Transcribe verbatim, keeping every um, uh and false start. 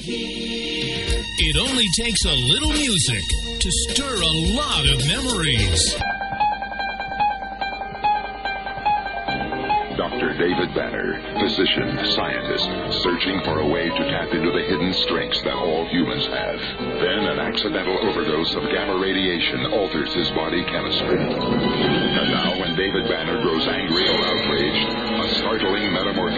It only takes a little music to stir a lot of memories. Doctor David Banner, physician, scientist, searching for a way to tap into the hidden strengths that all humans have. Then an accidental overdose of gamma radiation alters his body chemistry. And now when David Banner grows angry or outraged, a startling metamorphosis